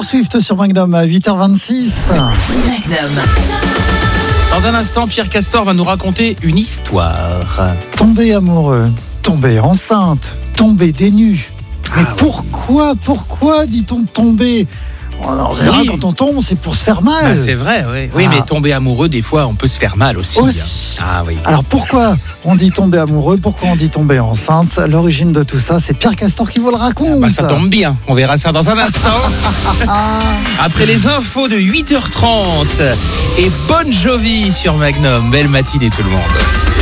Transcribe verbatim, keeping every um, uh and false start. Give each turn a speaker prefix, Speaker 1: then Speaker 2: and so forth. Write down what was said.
Speaker 1: Taylor Swift sur Magnum à huit heures vingt-six.
Speaker 2: Magnum. Dans un instant, Pierre Castor va nous raconter une histoire.
Speaker 1: Tomber amoureux, tomber enceinte, tomber des nues. Mais
Speaker 2: Ah,
Speaker 1: pourquoi, pourquoi dit-on tomber ? En général,
Speaker 2: Oui.
Speaker 1: quand on tombe, c'est pour se faire mal.
Speaker 2: Ah, c'est vrai, oui. Oui,
Speaker 1: Ah.
Speaker 2: mais tomber amoureux, des fois, on peut se faire mal aussi.
Speaker 1: Aussi.
Speaker 2: hein. Ah oui.
Speaker 1: Alors pourquoi on dit tomber amoureux ? Pourquoi on dit tomber enceinte ? L'origine de tout ça, c'est Pierre Castor qui vous le raconte.
Speaker 2: Bah, ça tombe bien, on verra ça dans un instant. Après les infos de huit heures trente et Bon Jovi sur Magnum. Belle matinée tout le monde.